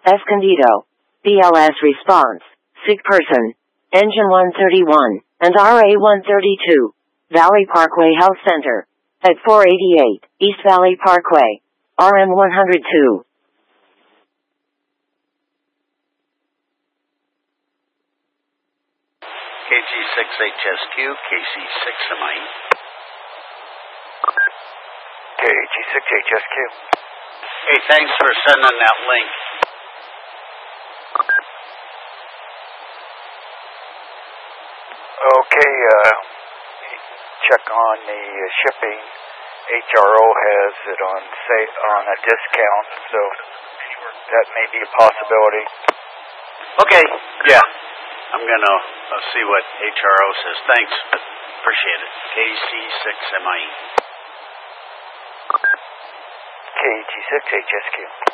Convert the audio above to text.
Escondido. BLS response. Sick person. Engine 131 and RA-132. Valley Parkway Health Center. At 488 East Valley Parkway. RM-102. KG6HSQ, KC6MI. KG6HSQ. Hey, thanks for sending that link. Okay, check on the shipping. HRO has it on a discount, so that may be a possibility. Okay, yeah. I'm going to see what HRO says. Thanks. Appreciate it. KC6MI. KG6HSQ.